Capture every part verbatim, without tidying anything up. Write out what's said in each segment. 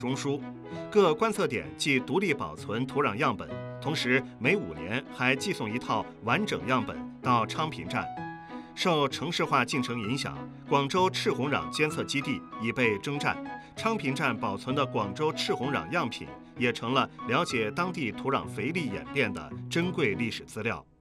中枢，各观测点既独立保存土壤样本，同时每五年还寄送一套完整样本到昌平站。受城市化进程影响，广州赤红壤监测基地已被征占，昌平站保存的广州赤红壤样品也成了了解当地土壤肥力演变的珍贵历史资料。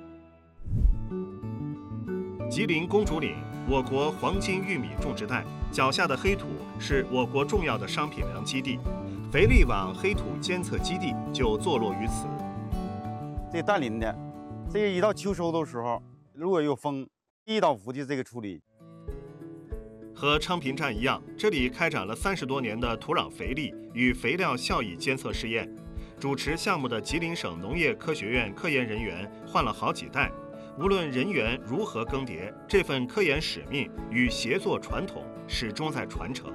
吉林公主岭，我国黄金玉米种植带，脚下的黑土是我国重要的商品粮基地，肥力网黑土监测基地就坐落于此。 这淡林的，这个一到秋收的时候，如果有风，一到五的这个处理。 和昌平站一样，这里开展了三十多年的土壤肥力与肥料效益监测试验。主持项目的吉林省农业科学院科研人员换了好几代。无论人员如何更迭，这份科研使命与协作传统始终在传承。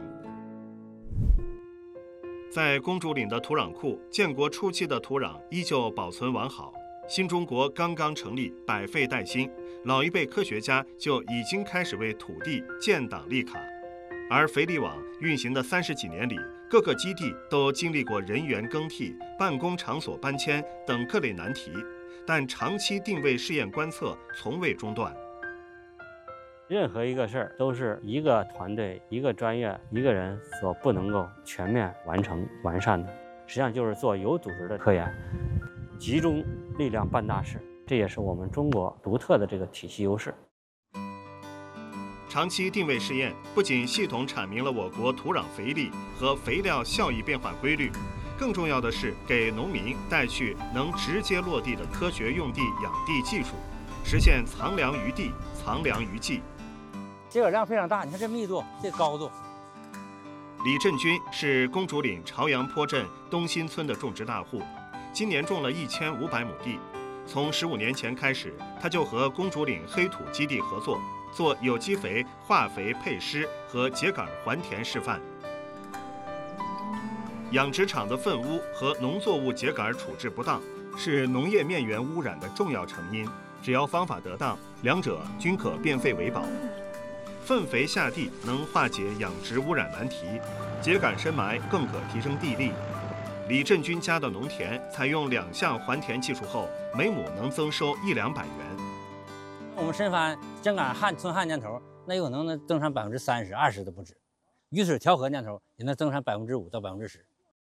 在公主岭的土壤库，建国初期的土壤依旧保存完好。新中国刚刚成立，百废待兴，老一辈科学家就已经开始为土地建档立卡。而肥力网运行的三十几年里，各个基地都经历过人员更替、办公场所搬迁等各类难题。但长期定位试验观测从未中断。 任何一个事儿都是一个团队、一个专业、一个人所不能够全面完成完善的。实际上就是做有组织的科研，集中力量办大事，这也是我们中国独特的这个体系优势。 长期定位试验不仅系统阐明了我国土壤肥力和肥料效益变化规律，更重要的是给农民带去能直接落地的科学用地养地技术，实现藏粮于地、藏粮于技。 秸秆量非常大，你看这密度、这高度。 李振军是公主岭朝阳坡镇东新村的种植大户，今年种了一千五百亩地。从十五年前开始，他就和公主岭黑土基地合作，做有机肥、化肥配施和秸秆还田示范。养殖场的粪污和农作物秸秆处置不当，是农业面源污染的重要成因。只要方法得当，两者均可变废为宝。粪肥下地能化解养殖污染难题，秸秆深埋更可提升地力。李振军家的农田采用两项还田技术后，每亩能增收一两百元。 我们深翻秸秆旱存旱年头，那有可能能增产百分之三十、二十都不止。雨水调和年头也能增产百分之五到百分之十。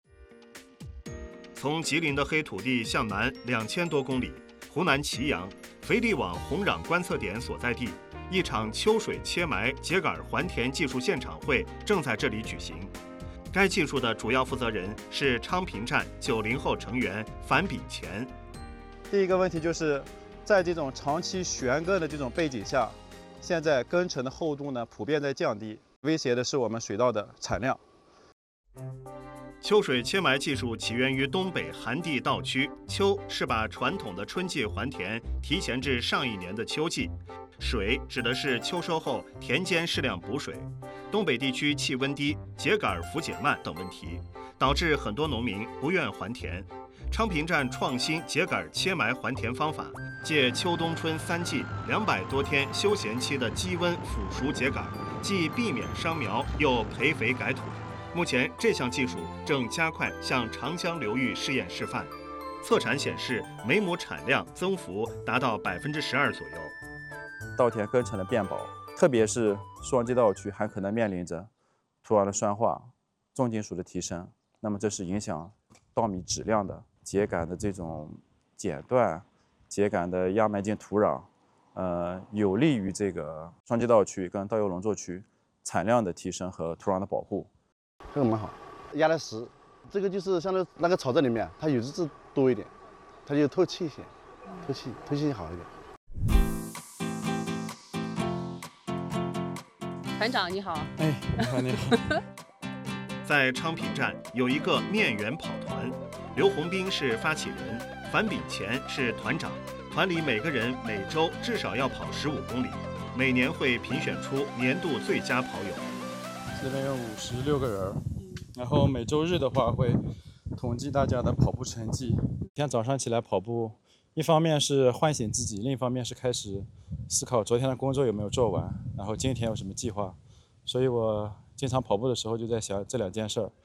从吉林的黑土地向南两千多公里，湖南祁阳，肥力网红壤观测点所在地，一场秋水切埋秸秆还田技术现场会正在这里举行。该技术的主要负责人是昌平站九零后成员樊炳乾。 第一个问题就是，在这种长期悬耕的这种背景下，现在耕程的厚度呢普遍在降低，威胁的是我们水稻的产量。 秋水切埋技术起源于东北寒地稻区，秋是把传统的春季还田提前至上一年的秋季，水指的是秋收后田间适量补水。东北地区气温低、秸秆腐解慢等问题，导致很多农民不愿还田。昌平站创新秸秆切埋还田方法，借秋冬春三季两百多天休闲期的低温腐熟秸秆，既避免伤苗，又培肥改土。目前这项技术正加快向长江流域试验示范，测产显示每亩产量增幅达到百分之十二左右。 稻田耕程的变薄，特别是双秸稻区还可能面临着土壤的酸化、重金属的提升，那么这是影响稻米质量的。秸秆的这种剪断、秸秆的压埋进土壤，呃，有利于这个双秸稻区跟稻油农作区产量的提升和土壤的保护。 这个蛮好，压的实，这个就是相当于那个草在里面，它油脂多一点，它就透气一些，透气透气好一点。 团长你好。 哎，你好你好。 在昌平站有一个面源跑团，刘红兵是发起人，樊炳乾是团长。团里每个人每周至少要跑十五公里，每年会评选出年度最佳跑友。 这边有五十六个人，然后每周日的话会统计大家的跑步成绩。每天早上起来跑步，一方面是唤醒自己，另一方面是开始思考昨天的工作有没有做完，然后今天有什么计划。所以我经常跑步的时候就在想这两件事儿。